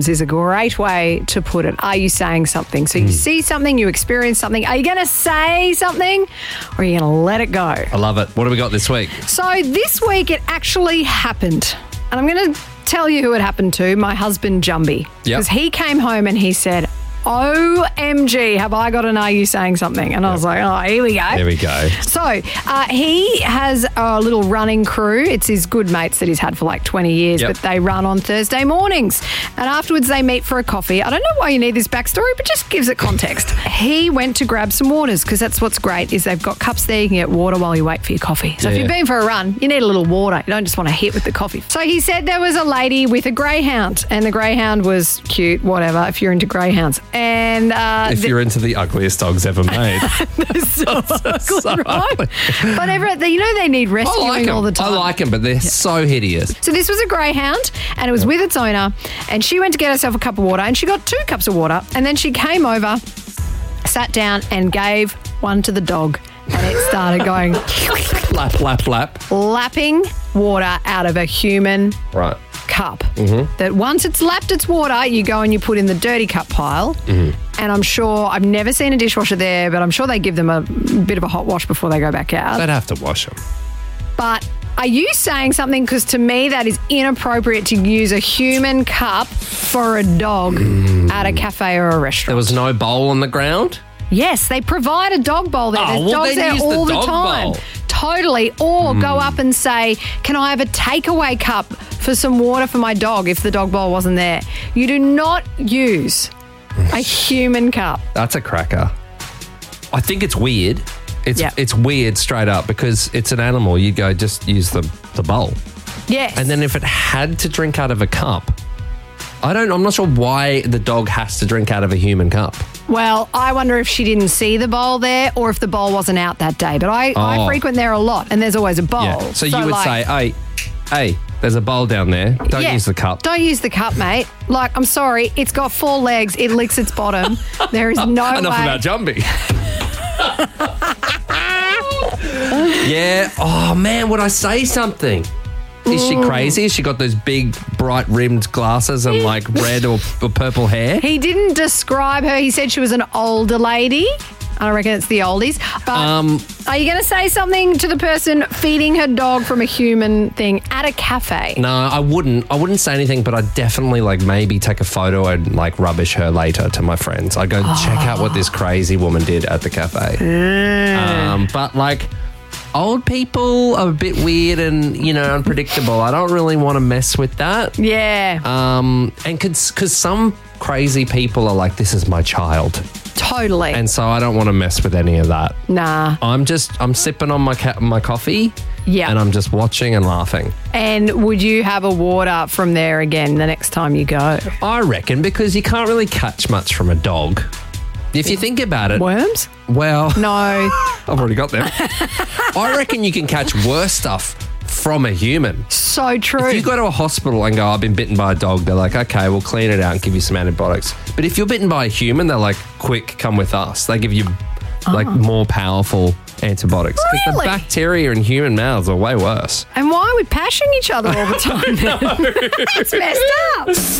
is a great way to put it. Are you saying something? So you see something, you experience something. Are you going to say something or are you going to let it go? I love it. What do we got this week? So this week it actually happened. And I'm going to tell you who it happened to, my husband Jumby. Because he came home and he said, OMG, have I got an Are You Saying Something? And I was like, oh, here we go. There we go. So he has a little running crew. It's his good mates that he's had for like 20 years, but they run on Thursday mornings. And afterwards they meet for a coffee. I don't know why you need this backstory, but just gives it context. He went to grab some waters because that's what's great is they've got cups there. You can get water while you wait for your coffee. So if you've been for a run, you need a little water. You don't just want to hit with the coffee. So he said there was a lady with a greyhound and the greyhound was cute, whatever, if you're into greyhounds. And if you're into the ugliest dogs ever made. They're so ugly, right? But they need rescuing all the time. I like them, but they're so hideous. So this was a greyhound and it was with its owner and she went to get herself a cup of water and she got 2 cups of water and then she came over, sat down and gave one to the dog and it started going lap, lap, lap. Lapping water out of a human cup. That once it's lapped its water, you go and you put in the dirty cup pile. And I'm sure, I've never seen a dishwasher there, but I'm sure they give them a bit of a hot wash before they go back out. They'd have to wash them. But are you saying something? Because to me, that is inappropriate to use a human cup for a dog at a cafe or a restaurant. There was no bowl on the ground? Yes, they provide a dog bowl there. There's dogs there all the time. Bowl. Totally. Or go up and say, can I have a takeaway cup for some water for my dog if the dog bowl wasn't there? You do not use a human cup. That's a cracker. I think it's weird. It's weird straight up because it's an animal. You go just use the bowl. Yes. And then if it had to drink out of a cup, I'm not sure why the dog has to drink out of a human cup. Well, I wonder if she didn't see the bowl there or if the bowl wasn't out that day. But I frequent there a lot and there's always a bowl. Yeah. So you would say, hey, there's a bowl down there. Don't use the cup. Don't use the cup, mate. Like, I'm sorry, it's got 4 legs. It licks its bottom. There is no way. Enough about Jumby. Yeah. Oh, man, would I say something? Is she crazy? Has she got those big, bright rimmed glasses and like red or purple hair? He didn't describe her. He said she was an older lady. I don't reckon it's the oldies. But are you going to say something to the person feeding her dog from a human thing at a cafe? No, I wouldn't. I wouldn't say anything, but I'd definitely maybe take a photo and rubbish her later to my friends. I'd go check out what this crazy woman did at the cafe. But old people are a bit weird and, unpredictable. I don't really want to mess with that. Yeah. And because some crazy people are like, this is my child. Totally. And so I don't want to mess with any of that. Nah. I'm sipping on my coffee. Yeah. And I'm just watching and laughing. And would you have a water from there again the next time you go? I reckon, because you can't really catch much from a dog. If you think about it. Worms? Well. No. I've already got them. I reckon you can catch worse stuff from a human. So true. If you go to a hospital and go, I've been bitten by a dog, they're like, okay, we'll clean it out and give you some antibiotics. But if you're bitten by a human, they're like, quick, come with us. They give you more powerful antibiotics. Because the bacteria in human mouths are way worse. And why are we pashing each other all the time? That's messed up.